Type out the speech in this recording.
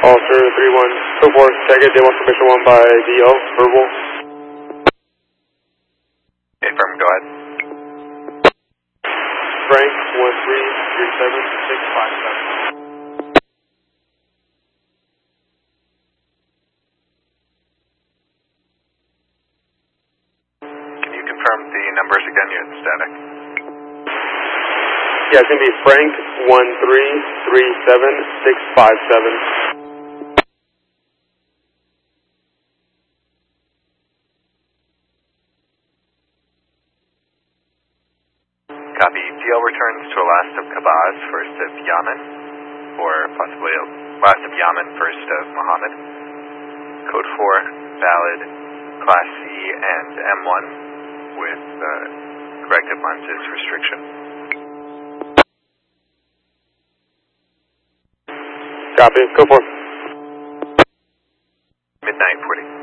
Officer 3124, check it, J1 Formation 1 by DO, verbal. Affirm, go ahead. Frank 1337657. Can you confirm the numbers again? You're in static. Yeah, it's going to be Frank 1337657. Copy. DL returns to last of Kabaz, first of Yaman, or possibly last of Yaman, first of Muhammad. Code 4, valid, Class C and M1 with corrected lenses restriction. Copy, go for it. Midnight 40.